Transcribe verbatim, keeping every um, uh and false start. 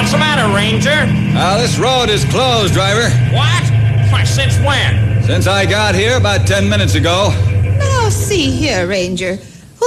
What's the matter, Ranger? Uh, this road is closed, driver. What? Why, since when? Since I got here about ten minutes ago. Now, see here, Ranger.